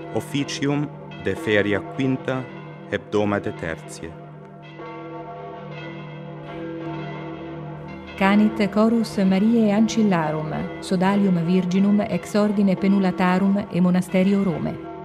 officium de feria quinta hebdomade tertiae. Canit chorus Mariae Ancillarum, sodalium virginum ex ordine Penulatarum e monasterio Rome.